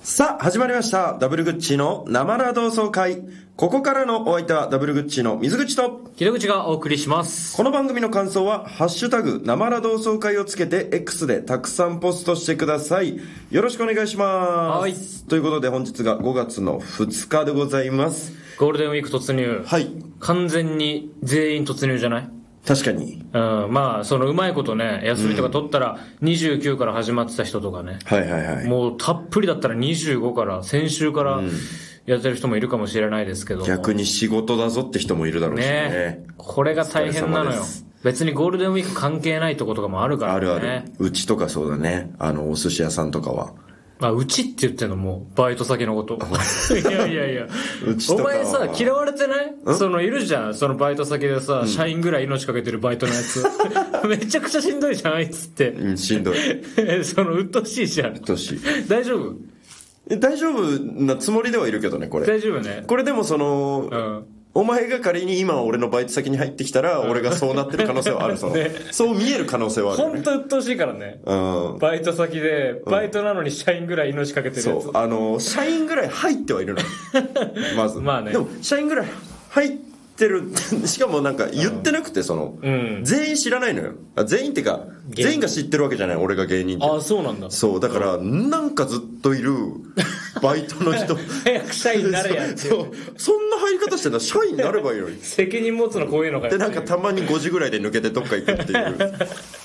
さあ始まりましたダブルグッチの生ラ同窓会。ここからのお相手はダブルグッチの水口と木戸口がお送りします。 この番組の感想はハッシュタグ生ラ同窓会をつけて X でたくさんポストしてください。よろしくお願いします。 はい。 ということで本日が5月の2日でございます。 ゴールデンウィーク突入。 はい。 完全に全員突入じゃない？ 確かに。 まあそのうまいことね、休みとか取ったら29から始まってた人とかね、 はいはいはい。 もうたっぷりだったら25から先週からやってる人もいるかもしれないですけども、 逆に仕事だぞって人もいるだろうしね。 これが大変なのよ。別にゴールデンウィーク関係ないとことかもあるからね。 あるある。うちとかそうだね。お寿司屋さんとかは。 うちって言ってんのもう、バイト先のこと。いやいやいや。お前さ、嫌われてない？いるじゃん。そのバイト先でさ、社員ぐらい命かけてるバイトのやつ。めちゃくちゃしんどいじゃん、あいつって。 しんどい。 鬱陶しいじゃん。 鬱陶しい。 大丈夫？ 大丈夫なつもりではいるけどね、これ。 大丈夫ね。 これでもお前が仮に今俺のバイト先に入ってきたら、俺がそうなってる可能性はある。そう見える可能性はある、ね。 本当鬱陶しいからね。バイト先で、バイトなのに社員ぐらい命かけてるやつ。 そう。社員ぐらい入ってはいるの。まず。 まあね。 でも、社員ぐらい入ってる。しかもなんか言ってなくて、全員知らないのよ。全員ってか、全員が知ってるわけじゃない、俺が芸人って。 あ、そうなんだ。 そう、だから、なんかずっといるバイトの人。 早く社員になれやって。 そう。そんな入り方してたら社員になればいいのに。 責任持つのこういうのかよ。 で、なんかたまに5時ぐらいで抜けてどっか行くっていう。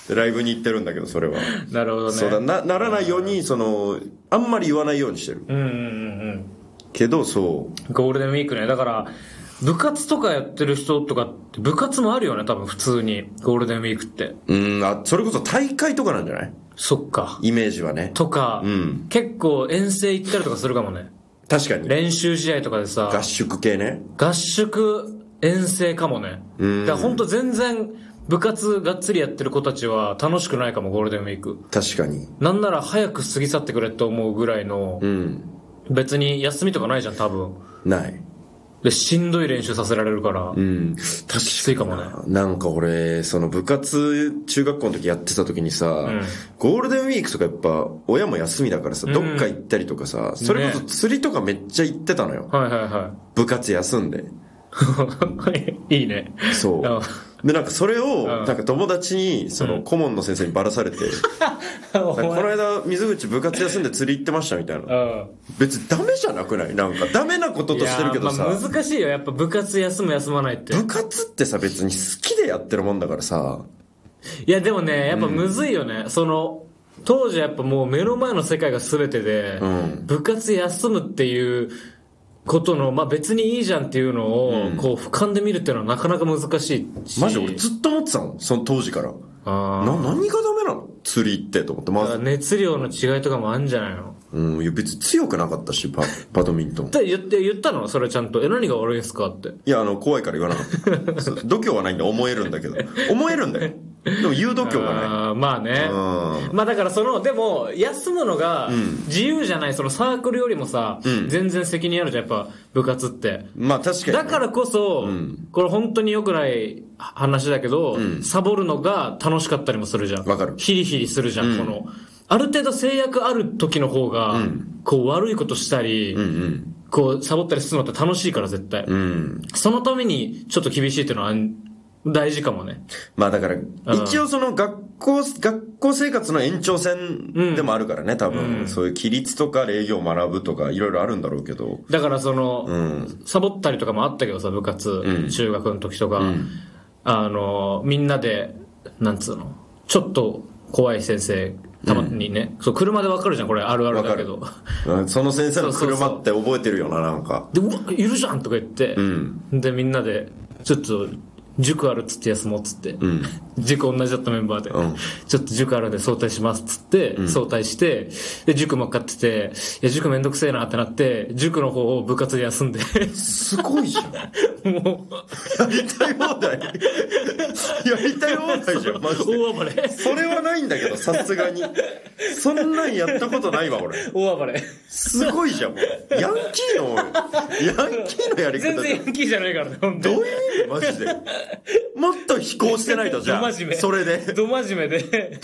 ライブに行ってるんだけど、それは。 なるほどね。 そうだ、ならないように、あんまり言わないようにしてる。けど、そう。 ゴールデンウィークね。だから、部活とかやってる人とかって部活もあるよね、多分普通にゴールデンウィークって。 それこそ大会とかなんじゃない？ そっか。 イメージはね。 とか、結構遠征行ったりとかするかもね。 確かに。 練習試合とかでさ。 合宿系ね。 合宿遠征かもね。だからほんと全然部活がっつりやってる子たちは楽しくないかも、ゴールデンウィーク。 確かに。 なんなら早く過ぎ去ってくれって思うぐらいの、別に休みとかないじゃん、多分。 ない。 で、しんどい練習させられるから。 きついかもね。 なんか俺、部活、中学校の時やってた時にさ、ゴールデンウィークとかやっぱ、親も休みだからさ、どっか行ったりとかさ、それこそ釣りとかめっちゃ行ってたのよ。 はいはいはい。 部活休んで。 いいね。 そう。で、なんかそれを、なんか友達に、顧問の先生にバラされて、この間、水口部活休んで釣り行ってましたみたいな。別にダメじゃなくない？なんかダメなこととしてるけどさ。 難しいよ、やっぱ部活休む休まないって。 部活ってさ、別に好きでやってるもんだからさ。 いや、でもね、やっぱむずいよね。当時やっぱもう目の前の世界が全てで、部活休むっていう、ことの、別にいいじゃんっていうのを、俯瞰で見るっていうのはなかなか難しいし。 マジ俺ずっと思ってたの、その当時から。何がダメなの釣りってと思って、まず。 熱量の違いとかもあるんじゃないの？ いや別に強くなかったし、バドミントン。 って言ったの？それちゃんと。何が悪いんすかって。 いや、怖いから言わなかった。度胸はないんで思えるんだけど。思えるんだよ。でも言う度胸がない。 まあね。だからでも、休むのが、自由じゃない、サークルよりもさ、全然責任あるじゃん、やっぱ、部活って。 まあ確かに。 だからこそ、これ本当に良くない話だけど、サボるのが楽しかったりもするじゃん。 わかる。 ヒリヒリするじゃん、ある程度制約ある時の方が、悪いことしたり、サボったりするのって楽しいから絶対。そのためにちょっと厳しいっていうのは大事かもね。 だから、一応学校生活の延長線でもあるからね、多分。そういう規律とか礼儀を学ぶとかいろいろあるんだろうけど。 だからサボったりとかもあったけどさ、部活、中学の時とか、みんなで、なんつうの、ちょっと怖い先生、たまにね、車でわかるじゃん、これあるあるだけど。 その先生の車って覚えてるよな、なんか。 で、いるじゃんとか言って、で、みんなで、ちょっと、塾あるっつって休もうっつって、塾同じだったメンバーで、ちょっと塾あるんで早退しますっつって、早退して、で、塾もかってて、いや、塾めんどくせえなってなって、塾の方を部活で休んで。 すごいじゃん。もう、やりたい放題。やりたい放題じゃん、マジで。 大暴れ。 それはないんだけど、さすがに。そんなんやったことないわ、俺。 大暴れ。 すごいじゃん、もう。ヤンキーのやり方。 全然ヤンキーじゃないからね、本当どういう意味マジで。もっと飛行してないと、じゃあ。 ど真面目。 それで。 ど真面目で。